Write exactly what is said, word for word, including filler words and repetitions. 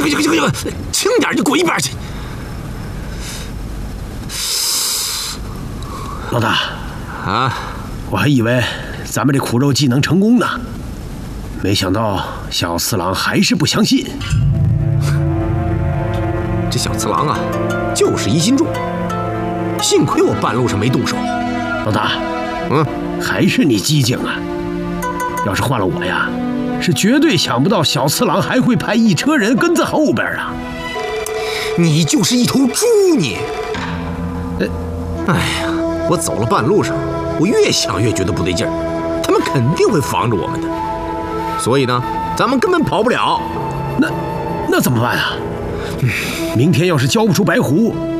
这个这个这个，轻点，你滚一边去！ 老大， 啊， 我还以为咱们这苦肉计能成功呢，没想到小次郎还是不相信。 这小次郎啊，就是疑心重。幸亏我半路上没动手。 老大， 嗯， 还是你机警啊！要是换了我呀，是绝对想不到小次郎还会派一车人跟在后边啊！ 你就是一头猪你！呃，哎呀，我走了半路上，我越想越觉得不对劲儿，他们肯定会防着我们的，所以呢，咱们根本跑不了。 那那怎么办啊？明天要是交不出白狐，